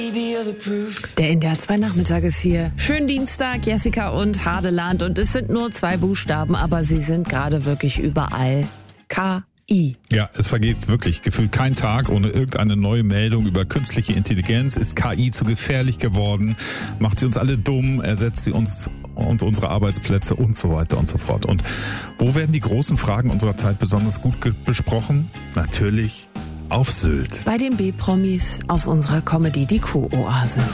Der NDR 2 Nachmittag ist hier. Schönen Dienstag, Jessica und Hadeland. Und es sind nur 2 Buchstaben, aber sie sind gerade wirklich überall. KI. Ja, es vergeht wirklich gefühlt kein Tag ohne irgendeine neue Meldung über künstliche Intelligenz. Ist KI zu gefährlich geworden? Macht sie uns alle dumm? Ersetzt sie uns und unsere Arbeitsplätze und so weiter und so fort? Und wo werden die großen Fragen unserer Zeit besonders gut besprochen? Natürlich auf Sylt. Bei den B-Promis aus unserer Comedy, die Kuh-Oase.